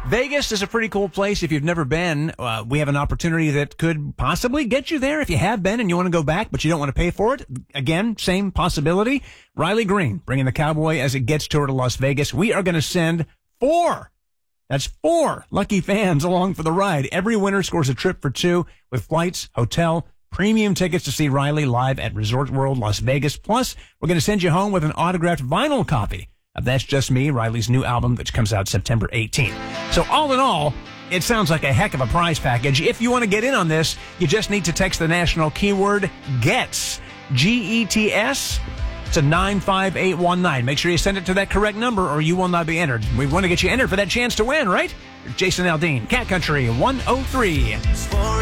Vegas is a pretty cool place. If you've never been, we have an opportunity that could possibly get you there if you have been and you want to go back, but you don't want to pay for it. Again, same possibility. Riley Green bringing the Cowboy as it gets tour to Las Vegas. We are going to send 4 lucky fans along for the ride. Every winner scores a trip for 2 with flights, hotel, premium tickets to see Riley live at Resort World Las Vegas. Plus, we're going to send you home with an autographed vinyl copy of That's Just Me, Riley's new album, which comes out September 18th. So all in all, it sounds like a heck of a prize package. If you want to get in on this, you just need to text the national keyword GETS, GETS, to 95819. Make sure you send it to that correct number or you will not be entered. We want to get you entered for that chance to win, right? Jason Aldean, Cat Country 103.